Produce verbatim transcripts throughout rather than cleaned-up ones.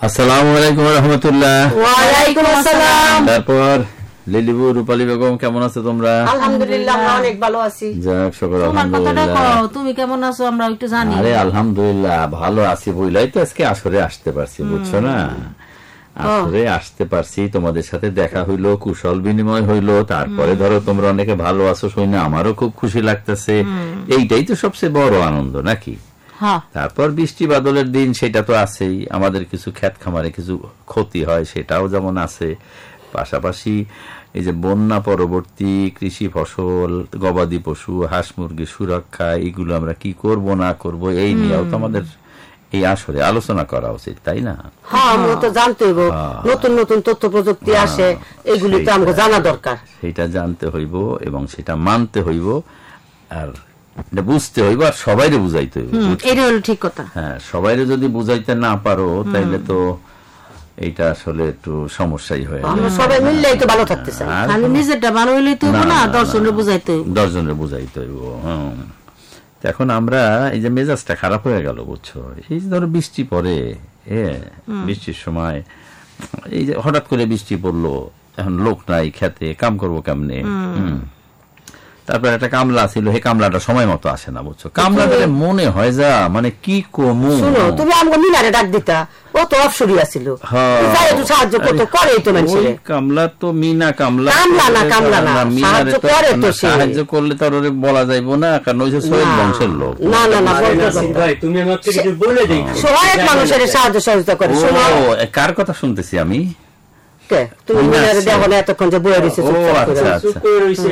আসসালামু আলাইকুম ওয়া রাহমাতুল্লাহ। ওয়া আলাইকুম আসসালাম। তারপর লিলিবু, রূপালী বেগম, কেমন আছো তোমরা? আলহামদুলিল্লাহ, আমরা অনেক ভালো আছি। যাক, শুকর তোমার কথাটা আলহামদুলিল্লাহ। কও, তুমি কেমন আছো আমরা একটু জানি। আরে আলহামদুলিল্লাহ ভালো আছি বইলাই তো আজকে আসরে আসতে পারছি, বুঝছো না? আসরে আসতে পারছি, তোমাদের সাথে দেখা হইলো, কুশল বিনিময় হইলো, তারপরে ধরো তোমরা অনেকে ভালো আছো শুনে আমারও খুব খুশি লাগতেছে। এইটাই তো সবচেয়ে বড় আনন্দ নাকি? হ্যাঁ, তারপর বৃষ্টি বাদলের দিন, সেটা তো আছেই। আমাদের কিছু ক্ষেত খামারে কিছু ক্ষতি হয়, সেটাও যেমন আছে। পাশাপাশি এই যে বন্যা পরবর্তী কৃষি ফসল, গবাদি পশু, হাঁস মুরগি সুরক্ষা, এগুলো আমরা কি করব না করব, এই নিয়েও তো আমাদের এই আসরে আলোচনা করা উচিত, তাই না? হ্যাঁ, আমরা তো জানতে হইব, নতুন নতুন তথ্য প্রযুক্তি আসে, এগুলি তো আমাকে জানা দরকার। সেটা জানতে হইব এবং সেটা মানতে হইব, আর বুঝতে হইব, আর সবাইরে বুঝাইতে হইব। এটা হলো ঠিক কথা। হ্যাঁ, সবাইরে যদি বুঝাইতে না পারো তাইলে তো এইটা আসলে একটু সমস্যাই হয়। আমরা সবাই মিললেই তো ভালো থাকতে চাই। খালি নিজেরটা ভালো হইলেই তো না, দর্শনের বুঝাইতে হইব। দশজনের বুঝাইতে হইব। হ্যাঁ, এখন আমরা এই যে মেজাজটা খারাপ হয়ে গেল, বুঝছো, এই যে ধরো বৃষ্টি পড়ে, হ্যাঁ বৃষ্টির সময় এই যে হঠাৎ করে বৃষ্টি পড়লো, এখন লোক নাই খেতে, কাম করবো কেমনে? হম তারপর একটা কামলা ছিল, হে কামলাটা সময় মতো আসে না, বুঝছো। কামলাটা মনে হয় যা, মানে কি কমু। শুনো, তুমি আমাকে মিনারে ডাক দিতা, ও তো অপসরিয়া ছিল, যাই একটু সাহায্য করতো, করে তো মানুষের। কামলা তো মিনা কামলা, কামলা না কামলা না, সাহায্য করে তো সে। সাহায্য করলে তো আর ওরে বলা যাইব না, কারণ ওই যে সৈয়দ বংশের লোক। না না না, তুমি আমাকে কিছু বলে দেই, সহায়ক মানুষের সাহায্য সহযোগিতা করে। শোনো, কার কথা শুনতেছি আমি? তুমি মিনারে দেখো না, এতক্ষণ যে বলে দিছে, চুপ করে রইছে।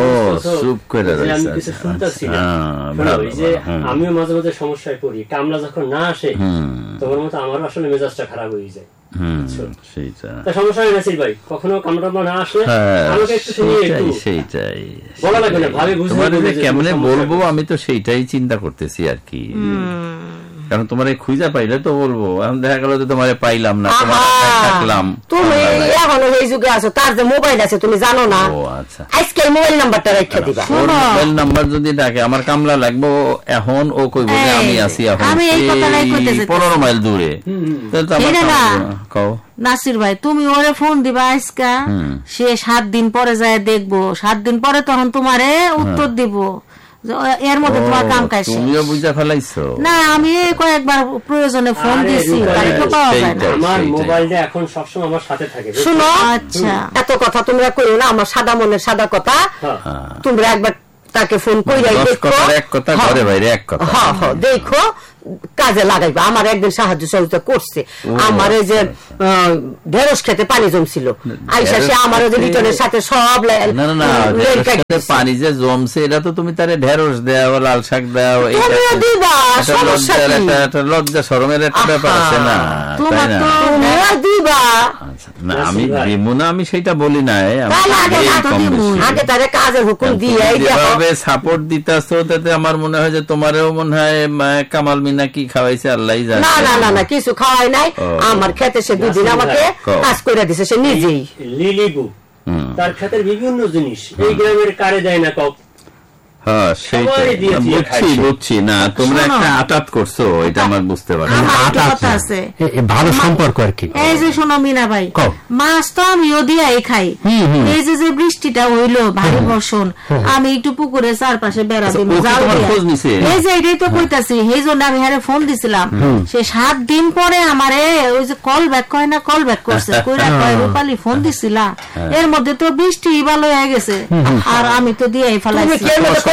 আমিও মাঝে মাঝে সমস্যায় পড়ি, কামলা যখন না আসে তোমার মতো আমারও আসলে মেজাজটা খারাপ হয়ে যায়। সমস্যা হয় নাসির ভাই, কখনো কামলা না আসলে আমাকে একটু সেইটাই বলা লাগবে না, ভাবে বুঝে কেমনে বলবো, আমি তো সেইটাই চিন্তা করতেছি আর কি। কারণ তোমার খুঁজা পাইলে তো বলবো, এখন দেখা গেল যে তোমার পাইলাম না, তোমার থাকলাম। তুমি এখনো এই যুগে আছো, তার যে মোবাইল আছে তুমি জানো না। ও আচ্ছা, আজকে মোবাইল নাম্বারটা রেখে দিবা। মোবাইল নাম্বার যদি ডাকে, আমার কামলা লাগবো এখন, ও কইব যে আমি আছি এখন পনেরো মাইল দূরে, নাসির ভাই তুমি ওরে ফোন দিবা আজকা, সে সাত দিন পরে যায় দেখবো, সাত দিন পরে তখন তোমারে উত্তর দিব, এর মধ্যে তোমার কাম কাজ তুমিও বুঝা ফেলাইছো না। আমি কয়েকবার প্রয়োজনে ফোন দিছি, তাই তো পাওয়া যায় না। আমার মোবাইলটা এখন সবসময় আমার সাথে থাকে। শুনো, আচ্ছা এত কথা তোমরা কইও না, আমার সাদা মনের সাদা কথা। তোমরা একবার তাকে ফোন কইরাই দেখো, এক কথা ঘরে বাইরে এক কথা, হ্যাঁ হ্যাঁ দেখো, কাজে লাগাইবা। আমার একদিন সাহায্য সহযোগিতা করছে, আমার এই যে ঢেঁড়স খেতে পানি জমছিল, আইসা সে আমার ওই যে লিটনের সাথে সব পানি যে জমছে, এটা তো তুমি তারে ঢেঁড়স দাও, লাল শাক দাও, লজ্জা শরমের একটা ব্যাপার আছে না, তাই না? দিবা না, আমি দিব না, আমি সেটা বলি নাই। আগে তারে কাজের হুকুম দিয়ে যেভাবে সাপোর্ট দিতেছো, তাতে আমার মনে হয় যে তোমারও মনে হয় কামাল মিনা কি খাওয়াইছে আল্লাহ জানে। না না না না, কিছু খাওয়াই নাই, আমার খেতে সে দুদিন আমাকে কাজ করে দিছে, সে নিজেই। লিলিবু তার খেতের বিভিন্ন জিনিস এই গ্রামের কারে দেয় না কক। হ্যাঁ বুঝছি বুঝছি, না তোমরা একটা আটাত করছো, এটা আমার বুঝতে পারছি। ভালো সম্পর্ক আর কি। এই যে শোনো মিনা ভাই, মাছ তো আমিও দিয়াই খাই। এই যে যে বৃষ্টিটা হইলো, ভারী বর্ষণ, আমি একটু পুকুরে চারপাশে বেড়া দিব, এই যে এটাই তো কইতাছি, এই জন্য আমি হারে ফোন দিছিলাম। সে সাত দিন পরে আমারে ওই যে কল ব্যাক কয় না, কল ব্যাক করছে, কইরা কয় রূপালী ফোন দিছিলা, এর মধ্যে তো বৃষ্টি ভালো হয়ে গেছে, আর আমি তো দিয়াই ফেলাইছি।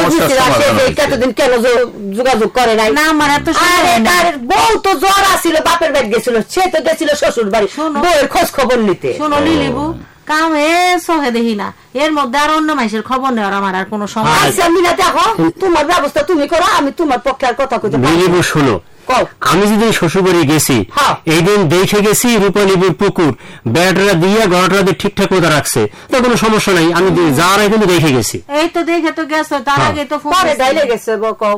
যোগাযোগ করে নাই না, আমার এত বউ তো জ্বর আসছিল, বাপের বাড়ি গেছিল, সে তো গেছিল শ্বশুর বাড়ি বউয়ের খোঁজ খবর নিতে। শোনো লিলিবু, কাম এ চোখে দেখি না, এর মধ্যে আর অন্য মানুষের খবর নেওয়ার আমার আর কোনো সময়। আচ্ছা মিনা, দেখো তোমার ব্যবস্থা তুমি করো, আমি তোমার পক্ষে আর কথা কইতে পারি না। শোনো, আমি যেদিন শ্বশুর বাড়ি গেছি, এই দিন দেখে গেছি রূপালীপুর পুকুর বেড়াটা দিয়ে গড়াটা দিয়ে ঠিকঠাক করে রাখছে, তো কোনো সমস্যা নাই, আমি যাওয়ার আগে কিন্তু দেখে গেছি। এই তো দেখে তো গেছো, তার আগে তো পরে ডাইলে গেছে।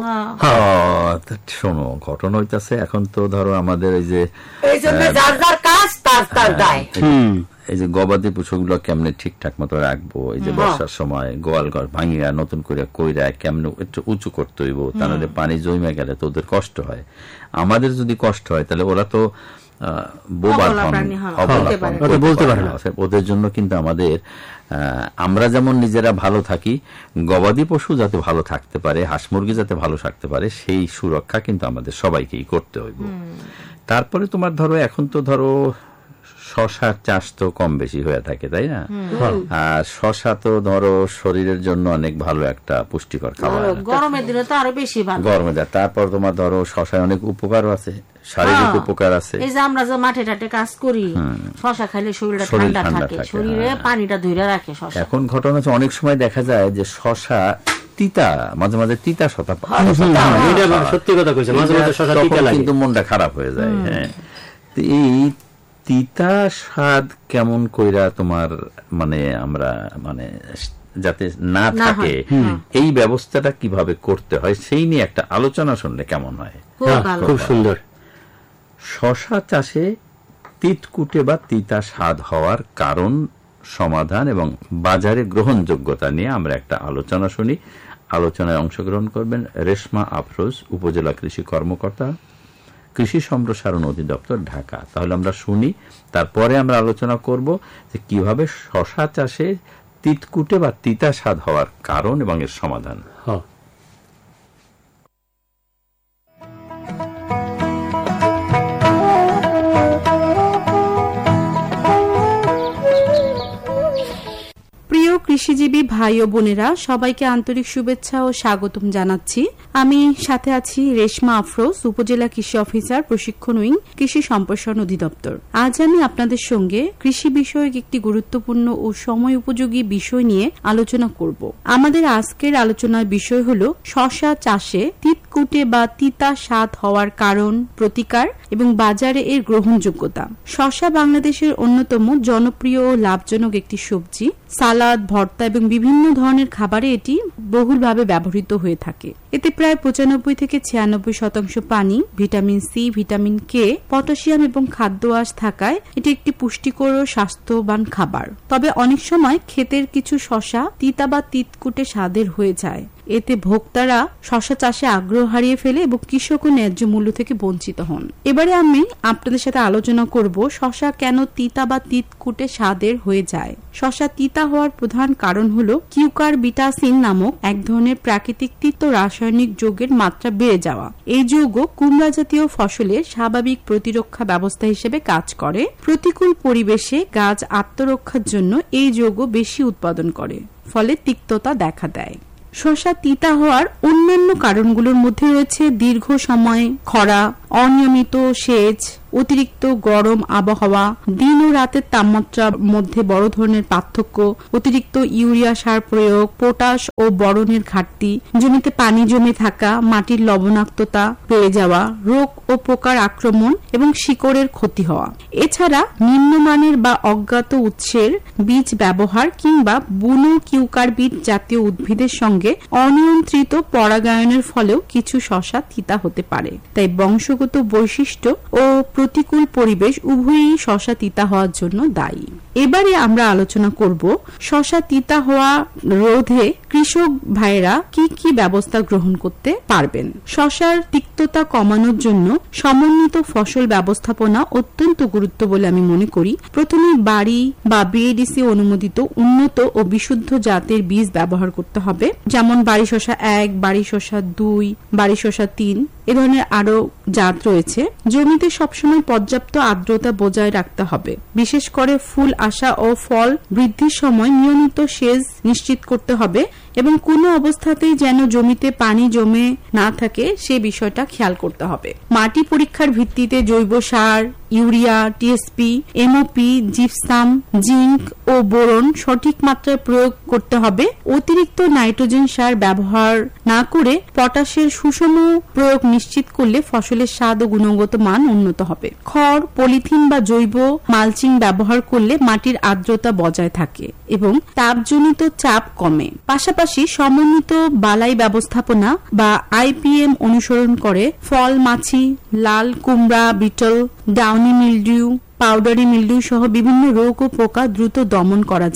শোনো, ঘটনা হইতাছে এখন তো ধরো আমাদের এই যে এই জন্য যার যার কাজ তার তার দায়। এই যে গবাদি পশুগুলো কেমনে ঠিকঠাক মতো রাখবো, এই যে বর্ষার সময় গোয়াল ঘর ভাঙিয়া নতুন করে কইরা কেমনে একটু উঁচু করতে হইব, তাহলে পানি জমে গেলে তো ওদের কষ্ট হয়। আমাদের যদি কষ্ট হয় তাহলে ওরা তো বলতে পারে না। ওদের জন্য কিন্তু আমাদের আমরা যেমন নিজেরা ভালো থাকি, গবাদি পশু যাতে ভালো থাকতে পারে, হাঁস মুরগি যাতে ভালো থাকতে পারে, সেই সুরক্ষা কিন্তু আমাদের সবাইকেই করতে হইব। তারপরে তোমার ধরো এখন তো ধরো শশার চাষ তো কম বেশি হয়ে থাকে, তাই না? আর শশা তো ধরো শরীরের জন্য অনেক ভালো একটা পুষ্টিকর খাবার, গরমের দিনে তো আরো বেশি ভালো। গরমে দেয়। তারপর তোমার ধরো শশায় অনেক উপকারও আছে, শারীরিক উপকার আছে। এই যে আমরা যে মাঠে টাটে কাজ করি, শশা খাইলে শরীরটা ঠান্ডা থাকে, শরীরে পানিটা ধরে রাখে শশা। এখন ঘটনা হচ্ছে অনেক সময় দেখা যায় যে শশা তিতা, মাঝে মাঝে তিতা শশা, সত্যি কথা কইছে, মাঝে মাঝে শশা তিতা লাগে, কিন্তু মনটা খারাপ হয়ে যায়। হ্যাঁ, এই তিতা স্বাদ কেমন কইরা তোমার মানে আমরা মানে যাতে না থাকে এই ব্যবস্থাটা কিভাবে করতে হয় সেই নিয়ে একটা আলোচনা শুনলে কেমন হয়? খুব সুন্দর। শশা চাষে তিতকুটে বা তিতা স্বাদ হওয়ার কারণ, সমাধান এবং বাজারে গ্রহণযোগ্যতা নিয়ে আমরা একটা আলোচনা শুনি। আলোচনায় অংশগ্রহণ করবেন রেশমা আফরোজ, উপজেলা কৃষি কর্মকর্তা, কৃষি সম্প্রসারণ অধিদপ্তর, ঢাকা। তাহলে আমরা শুনি, তারপরে আমরা আলোচনা করব যে কিভাবে শশা চাষে তিতকুটে বা তিতা স্বাদ হওয়ার কারণ এবং এর সমাধান। কৃষিজীবী ভাই ও বোনেরা, সবাইকে আন্তরিক শুভেচ্ছা ও স্বাগতম জানাচ্ছি। আমি সাথে আছি রেশমা আফরোজ, উপজেলা কৃষি অফিসার, প্রশিক্ষণ উইং, কৃষি সম্প্রসারণ অধিদপ্তর। আজ আমি আপনাদের সঙ্গে কৃষি বিষয়ক একটি গুরুত্বপূর্ণ ও সময় উপযোগী বিষয় নিয়ে আলোচনা করব। আমাদের আজকের আলোচনার বিষয় হলো শশা চাষে তিতকুটে বা তিতা স্বাদ হওয়ার কারণ, প্রতিকার এবং বাজারে এর গ্রহণযোগ্যতা। শশা বাংলাদেশের অন্যতম জনপ্রিয় ও লাভজনক একটি সবজি। সালাদ, ভর্তা এবং বিভিন্ন ধরনের খাবারে এটি বহুলভাবে ব্যবহৃত হয়ে থাকে। এতে প্রায় পঁচানব্বই থেকে ছিয়ানব্বই শতাংশ পানি, vitamin C, vitamin K, potassium এবং খাদ্য আঁশ থাকায় এটি একটি পুষ্টিকর ও স্বাস্থ্যবান খাবার। তবে অনেক সময় ক্ষেতের কিছু শশা তিতা বা তিতকুটে স্বাদের হয়ে যায়। এতে ভোক্তারা শশা চাষে আগ্রহ হারিয়ে ফেলে এবং কৃষকও ন্যায্য মূল্য থেকে বঞ্চিত হন। এবারে আমি আপনাদের সাথে আলোচনা করব শশা কেন তিতা বা তিতকুটে স্বাদের হয়ে যায়। শশা তিতা হওয়ার প্রধান কারণ হলো কিউকারবিটাসিন নামক এক ধরনের প্রাকৃতিক তিক্ত রাসায়নিক যৌগের মাত্রা বেড়ে যাওয়া। এই যৌগ কুমড়া জাতীয় ফসলের স্বাভাবিক প্রতিরক্ষা ব্যবস্থা হিসেবে কাজ করে। প্রতিকূল পরিবেশে গাছ আত্মরক্ষার জন্য এই যৌগ বেশি উৎপাদন করে, ফলে তিক্ততা দেখা দেয়। শশা তিতা হওয়ার অন্যান্য কারণগুলোর মধ্যে রয়েছে দীর্ঘ সময় খরা, অনিয়মিত সেচ, অতিরিক্ত গরম আবহাওয়া, দিন ও রাতের তাপমাত্রার মধ্যে বড় ধরনের পার্থক্য, অতিরিক্ত ইউরিয়া সার প্রয়োগ, পটাশ ও বোরনের ঘাটতি, জমিতে পানি জমে থাকা, মাটির লবণাক্ততা বেড়ে যাওয়া, রোগ ও পোকার আক্রমণ এবং শিকড়ের ক্ষতি হওয়া। এছাড়া নিম্নমানের বা অজ্ঞাত উৎসের বীজ ব্যবহার কিংবা বুনো কিউকারবিট জাতীয় উদ্ভিদের সঙ্গে অনিয়ন্ত্রিত পরাগায়নের ফলেও কিছু শশা তিতা হতে পারে। তাই বংশগত বৈশিষ্ট্য ও প্রতিকূল পরিবেশ উভয়ই শশা তিতা হওয়ার জন্য দায়ী। এবারে আমরা আলোচনা করব শশা তিতা হওয়া রোধে কৃষক ভাইরা কি কি ব্যবস্থা গ্রহণ করতে পারবেন। শশার তিক্ততা কমানোর জন্য সমন্বিত ফসল ব্যবস্থাপনা অত্যন্ত গুরুত্ব বলে আমি মনে করি। প্রথমে বাড়ি বা বিএডিসি অনুমোদিত উন্নত ও বিশুদ্ধ জাতের বীজ ব্যবহার করতে হবে, যেমন বাড়ি শশা এক, বাড়ি শশা দুই, বাড়ি শশা তিন, এ ধরনের আরো জাত রয়েছে। জমিতে সবসময় পর্যাপ্ত আর্দ্রতা বজায় রাখতে হবে। বিশেষ করে ফুল আসা ও ফল বৃদ্ধির সময় নিয়মিত সেচ নিশ্চিত করতে হবে এবং কোনো অবস্থাতেই যেন জমিতে পানি জমে না থাকে সে বিষয়টা খেয়াল করতে হবে। মাটি পরীক্ষার ভিত্তিতে জৈব সার, urea, TSP, MOP, gypsum, zinc ও বোরন সঠিক মাত্রায় প্রয়োগ করতে হবে। অতিরিক্ত নাইট্রোজেন সার ব্যবহার না করে পটাশের সুষম প্রয়োগ নিশ্চিত করলে ফসলের স্বাদ ও গুণগত মান উন্নত হবে। খড়, পলিথিন বা জৈব মালচিং ব্যবহার করলে মাটির আর্দ্রতা বজায় থাকে এবং তাপজনিত চাপ কমে। পাশাপাশি সমন্বিত বালাই ব্যবস্থাপনা বা আইপিএম অনুসরণ করে ফল মাছি, লাল কুমড়া beetle, Downey mildew, powdery mildew সহ বিভিন্ন রোগ ও পোকা দ্রুত দমন করা যায়।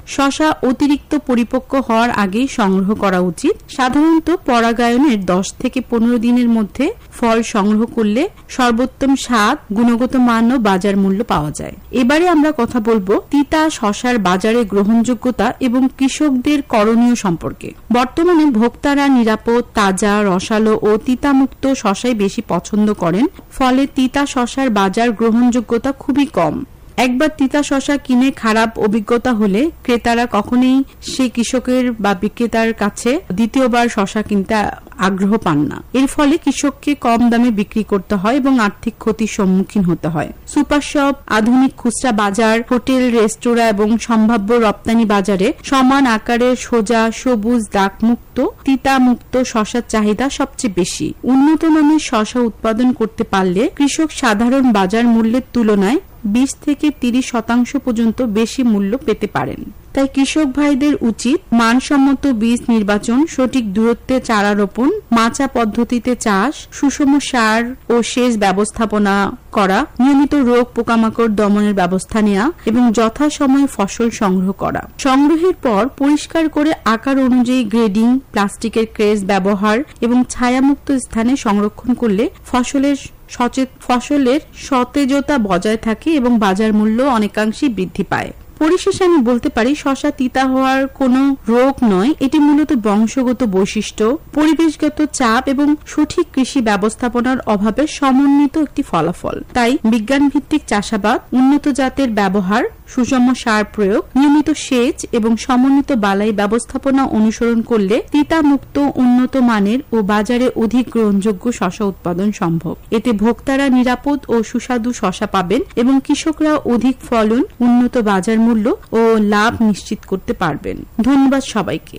শশা অতিরিক্ত পরিপক্ক হওয়ার আগেই সংগ্রহ করা উচিত। সাধারণত পরাগায়নের দশ থেকে পনেরো দিনের মধ্যে ফল সংগ্রহ করলে সর্বোত্তম স্বাদ, গুণগত মান ও বাজার মূল্য পাওয়া যায়। এবারে আমরা কথা বলবো তিতা শশার বাজারে গ্রহণযোগ্যতা এবং কৃষকদের করণীয় সম্পর্কে। বর্তমানে ভোক্তারা নিরাপদ, তাজা, রসালো ও তিতামুক্ত শশাই বেশি পছন্দ করেন, ফলে তিতা শশার বাজার গ্রহণযোগ্যতা খুবই কম। একবার তিতা শশা কিনে খারাপ অভিজ্ঞতা হলে ক্রেতারা কখনোই সেই কৃষকের বা বিক্রেতার কাছে দ্বিতীয়বার শশা কিনতে আগ্রহ পান না। এর ফলে কৃষককে কম দামে বিক্রি করতে হয় এবং আর্থিক ক্ষতির সম্মুখীন হতে হয়। সুপার শপ, আধুনিক খুচরা বাজার, হোটেল, রেস্তোরাঁ এবং সম্ভাব্য রপ্তানি বাজারে সমান আকারের সোজা, সবুজ, দাগমুক্ত, তিতামুক্ত শশার চাহিদা সবচেয়ে বেশি। উন্নত মানের শশা উৎপাদন করতে পারলে কৃষক সাধারণ বাজার মূল্যের তুলনায় বিশ থেকে তিরিশ শতাংশ পর্যন্ত বেশি মূল্য পেতে পারেন। তাই কৃষক ভাইদের উচিত মানসম্মত বীজ নির্বাচন, সঠিক দূরত্বে চারা রোপণ, মাচা পদ্ধতিতে চাষ, সুষম সার ও সেচ ব্যবস্থাপনা করা, নিয়মিত রোগ পোকামাকড় দমনের ব্যবস্থা নেওয়া এবং যথাসময়ে ফসল সংগ্রহ করা। সংগ্রহের পর পরিষ্কার করে আকার অনুযায়ী গ্রেডিং, প্লাস্টিকের ক্রেস ব্যবহার এবং ছায়ামুক্ত স্থানে সংরক্ষণ করলে ফসলের সচেত ফসলের সতেজতা বজায় থাকে এবং বাজার মূল্য অনেকাংশে বৃদ্ধি পায়। পরিশেষে আমি বলতে পারি শশা তিতা হওয়ার কোনো রোগ নয়, এটি মূলত বংশগত বৈশিষ্ট্য, পরিবেশগত চাপ এবং সঠিক কৃষি ব্যবস্থাপনার অভাবে সমন্বিত একটি ফলাফল। তাই বিজ্ঞান ভিত্তিক চাষাবাদ, উন্নত জাতের ব্যবহার, সুষম সার প্রয়োগ, নিয়মিত সেচ এবং সমন্বিত বালাই ব্যবস্থাপনা অনুসরণ করলে তিতামুক্ত, উন্নত মানের ও বাজারে অধিক গ্রহণযোগ্য শশা উৎপাদন সম্ভব। এতে ভোক্তারা নিরাপদ ও সুস্বাদু শশা পাবেন এবং কৃষকরা অধিক ফলন, উন্নত বাজার মূল্য ও লাভ নিশ্চিত করতে পারবেন। ধন্যবাদ সবাইকে।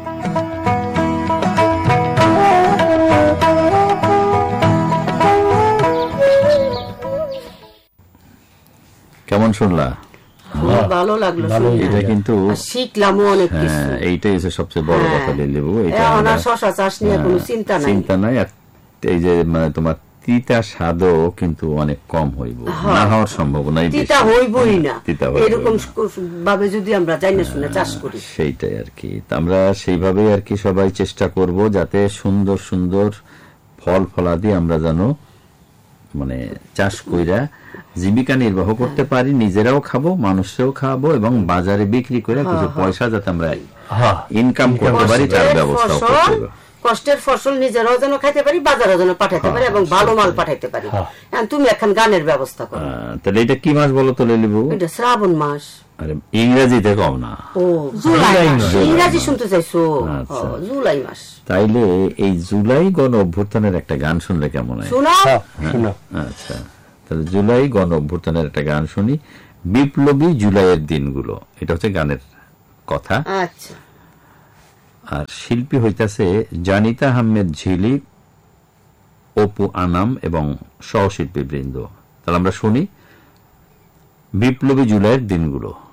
কেমন শুনলা? ভালো লাগলো, এটা কিন্তু শিখলামও অনেক কিছু। এইটাই হচ্ছে সবচেয়ে বড় কথা লেবু। শশা চাষ নিয়ে কোনো চিন্তা নাই চিন্তা নাই আর এই যে মানে তোমার তিতা স্বাদও কিন্তু অনেক কম হইব, না হওয়ার সম্ভাবনাই বেশি। তিতা হইবই না এরকম ভাবে যদি আমরা জানি শুনে চাষ করি। সেইটাই আর কি, আমরা সেইভাবে আর কি সবাই চেষ্টা করব যাতে সুন্দর সুন্দর ফল ফলাদি আমরা যেন মানে চাষ কইরা জীবিকা নির্বাহ করতে পারি, নিজেরাও খাবো, মানুষকেও খাওয়াবো এবং বাজারে বিক্রি করে কিছু পয়সা যাতে আমরা ইনকাম করতে পারি তার ব্যবস্থা করতে হবে। কষ্টের ফসল নিজেরাও যেন খাইতে পারি, বাজারে যেন পাঠাইতে পারি এবং ভালো মাল পাঠাইতে পারি। তুমি এখন গানের ব্যবস্থা করো। তাহলে এটা কি মাস বলো তো লেবু? এটা শ্রাবণ মাস। আরে ইংরেজিতে কম না, ও জুলাই মাস। ইংরেজি শুনতে চাইছো? জুলাই মাস। তাইলে এই জুলাই গণ অভ্যুত্থানের একটা গান শুনলে কেমন হয়? শোনাও। আচ্ছা, তাহলে জুলাই গণ অভ্যুত্থানের একটা গান শুনি, বিপ্লবী জুলাইয়ের দিনগুলো। এটা হচ্ছে গানের কথা। আচ্ছা। আর শিল্পী হইতাছে জানিতা আহমেদ ঝিলি, অপু আনাম এবং সহশিল্পী বৃন্দ। তাহলে আমরা শুনি বিপ্লবী জুলাইয়ের দিনগুলো।